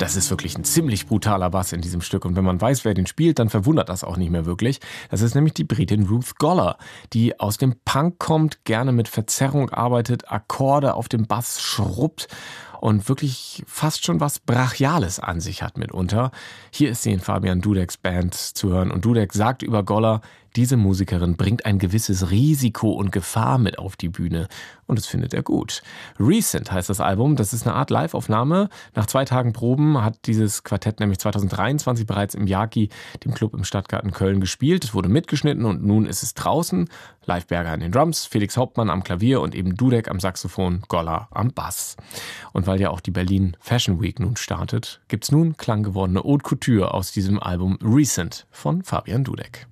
Das ist wirklich ein ziemlich brutaler Bass in diesem Stück. Und wenn man weiß, wer den spielt, dann verwundert das auch nicht mehr wirklich. Das ist nämlich die Britin Ruth Goller, die aus dem Punk kommt, gerne mit Verzerrung arbeitet, Akkorde auf dem Bass schrubbt und wirklich fast schon was Brachiales an sich hat mitunter. Hier ist sie in Fabian Dudeks Band zu hören. Und Dudek sagt über Goller, diese Musikerin bringt ein gewisses Risiko und Gefahr mit auf die Bühne. Und das findet er gut. Recent heißt das Album. Das ist eine Art Live-Aufnahme. Nach 2 Tagen Proben hat dieses Quartett nämlich 2023 bereits im Jaki, dem Club im Stadtgarten Köln, gespielt. Es wurde mitgeschnitten und nun ist es draußen. Live Berger an den Drums, Felix Hauptmann am Klavier und eben Dudek am Saxophon, Goller am Bass. Und weil ja auch die Berlin Fashion Week nun startet, gibt's nun klanggewordene Haute Couture aus diesem Album Recent von Fabian Dudek.